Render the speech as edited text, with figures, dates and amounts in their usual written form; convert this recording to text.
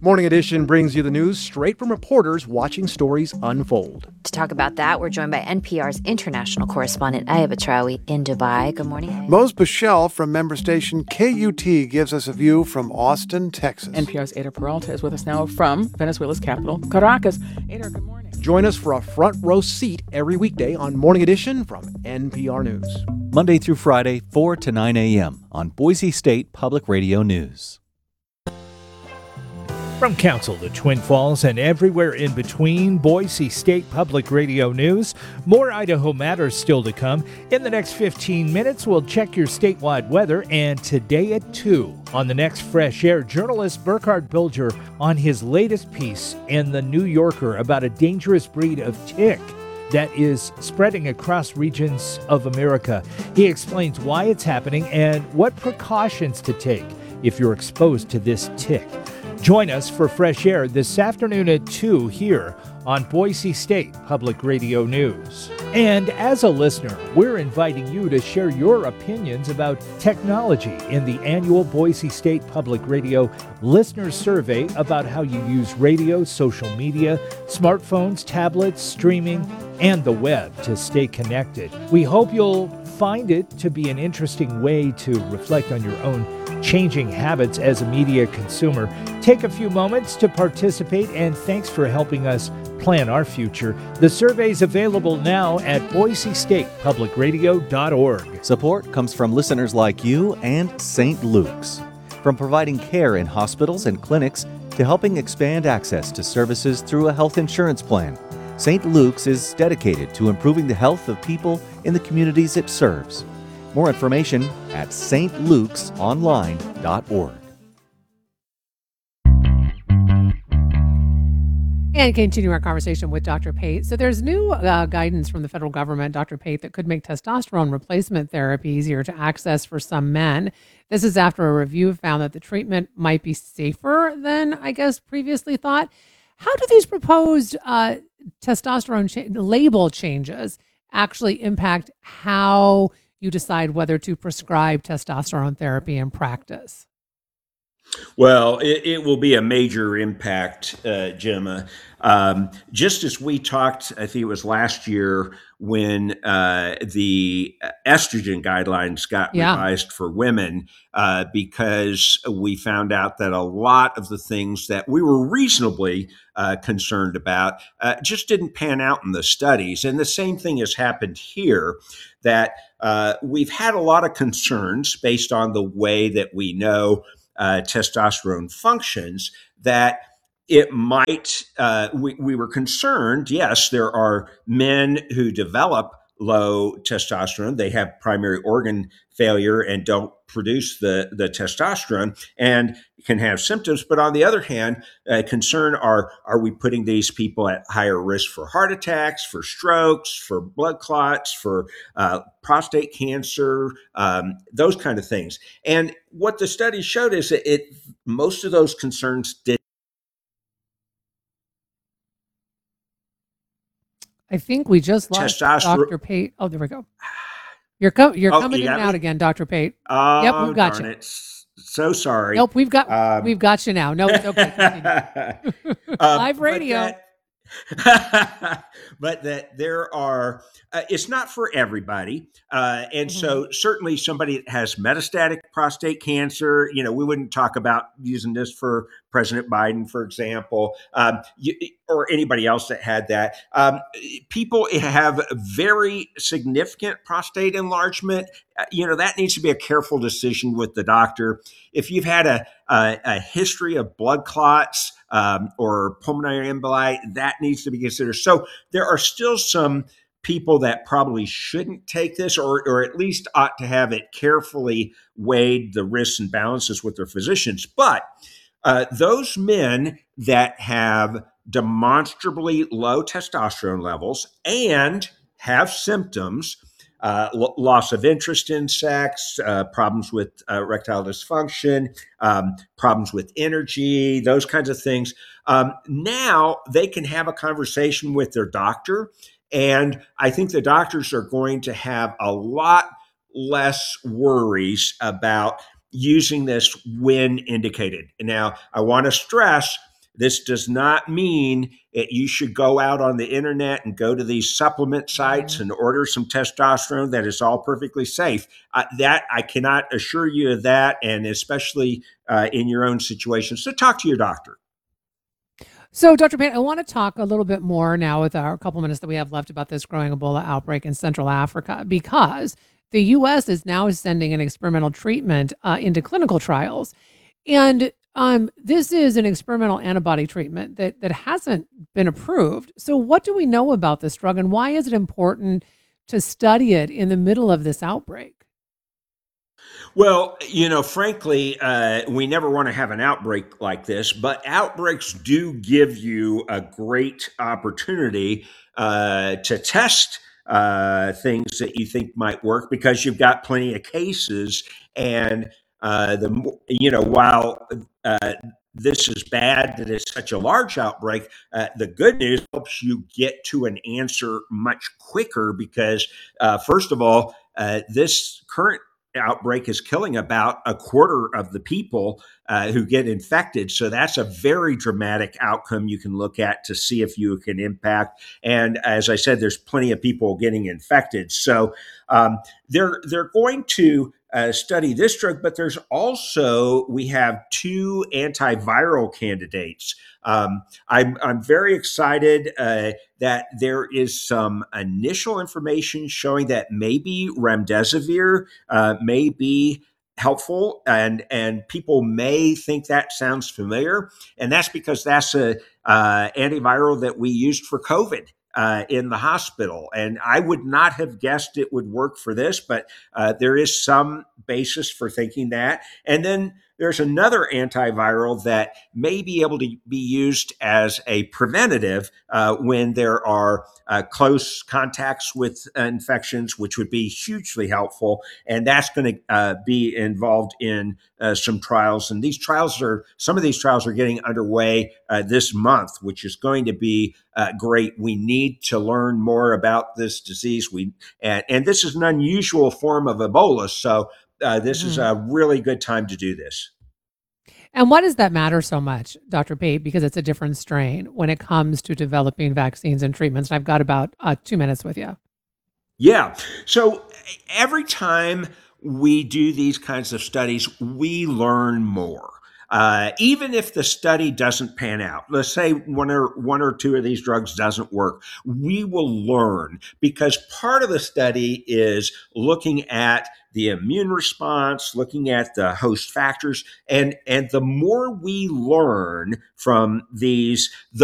Morning Edition brings you the news straight from reporters watching stories unfold. To talk about that, we're joined by NPR's international correspondent, Aya Batrawi, in Dubai. Good morning, Aya. Mose Bichelle from member station KUT gives us a view from Austin, Texas. NPR's Ada Peralta is with us now from Venezuela's capital, Caracas. Ada, good morning. Join us for a front row seat every weekday on Morning Edition from NPR News. Monday through Friday, 4 to 9 a.m. on Boise State Public Radio News. From Council to Twin Falls and everywhere in between, Boise State Public Radio News. More Idaho Matters still to come. In the next 15 minutes, we'll check your statewide weather. And today at 2, on the next Fresh Air, journalist Burkhard Bilger on his latest piece in The New Yorker about a dangerous breed of tick that is spreading across regions of America. He explains why it's happening and what precautions to take if you're exposed to this tick. Join us for Fresh Air this afternoon at 2 here on Boise State Public Radio News. And as a listener, we're inviting you to share your opinions about technology in the annual Boise State Public Radio Listener Survey about how you use radio, social media, smartphones, tablets, streaming, and the web to stay connected. We hope you'll find it to be an interesting way to reflect on your own changing habits as a media consumer. Take a few moments to participate, and thanks for helping us plan our future. The survey's available now at boisestatepublicradio.org. Support comes from listeners like you and St. Luke's. From providing care in hospitals and clinics to helping expand access to services through a health insurance plan, St. Luke's is dedicated to improving the health of people in the communities it serves. More information at stlukesonline.org. And continue our conversation with Dr. Pate. So there's new guidance from the federal government, Dr. Pate, that could make testosterone replacement therapy easier to access for some men. This is after a review found that the treatment might be safer than, I guess, previously thought. How do these proposed testosterone label changes actually impact how you decide whether to prescribe testosterone therapy in practice? Well, it will be a major impact, Gemma. Just as we talked, I think it was last year when the estrogen guidelines got revised for women, because we found out that a lot of the things that we were reasonably concerned about just didn't pan out in the studies. And the same thing has happened here, that we've had a lot of concerns based on the way that we know testosterone functions, that it might, we were concerned, yes, there are men who develop low testosterone. They have primary organ failure and don't produce the testosterone and can have symptoms. But on the other hand, concern are we putting these people at higher risk for heart attacks, for strokes, for blood clots, for prostate cancer, those kind of things. And what the study showed is that most of those concerns did. I think we just lost Dr. Pate. Oh, there we go. You're coming in and out again, Dr. Pate. Yep, we've got you. So sorry. Nope, we've got you now. No, it's okay. Live radio. But that there are, it's not for everybody. And so certainly somebody that has metastatic prostate cancer, we wouldn't talk about using this for President Biden, for example, or anybody else that had that. People have very significant prostate enlargement. That needs to be a careful decision with the doctor. If you've had a history of blood clots or pulmonary emboli, that needs to be considered. So there are still some people that probably shouldn't take this, or at least ought to have it carefully weighed, the risks and balances with their physicians. But those men that have demonstrably low testosterone levels and have symptoms, loss of interest in sex, problems with erectile dysfunction, problems with energy, those kinds of things. Now they can have a conversation with their doctor. And I think the doctors are going to have a lot less worries about using this when indicated. Now, I want to stress This does not mean you should go out on the internet and go to these supplement sites and order some testosterone. That is all perfectly safe. That I cannot assure you of that, and especially in your own situation. So talk to your doctor. So, Dr. Payne, I want to talk a little bit more now with our couple minutes that we have left about this growing Ebola outbreak in Central Africa, because the U.S. is now sending an experimental treatment into clinical trials. And this is an experimental antibody treatment that hasn't been approved. So what do we know about this drug, and why is it important to study it in the middle of this outbreak? Well, frankly, we never want to have an outbreak like this, but outbreaks do give you a great opportunity to test things that you think might work, because you've got plenty of cases. And while this is bad that it's such a large outbreak, the good news helps you get to an answer much quicker, because first of all, this current outbreak is killing about a quarter of the people who get infected. So that's a very dramatic outcome you can look at to see if you can impact. And as I said, there's plenty of people getting infected. So they're going to study this drug, but we have two antiviral candidates. I'm very excited that there is some initial information showing that maybe remdesivir may be helpful, and people may think that sounds familiar, and that's because that's a antiviral that we used for COVID in the hospital. And I would not have guessed it would work for this, but there is some basis for thinking that. And then there's another antiviral that may be able to be used as a preventative when there are close contacts with infections, which would be hugely helpful. And that's going to be involved in some trials. And some of these trials are getting underway this month, which is going to be great. We need to learn more about this disease. And this is an unusual form of Ebola. So this is a really good time to do this. And why does that matter so much, Dr. Pate? Because it's a different strain when it comes to developing vaccines and treatments. And I've got about 2 minutes with you. Yeah. So every time we do these kinds of studies, we learn more. Even if the study doesn't pan out, let's say one or two of these drugs doesn't work, we will learn, because part of the study is looking at the immune response, looking at the host factors, and the more we learn from these, the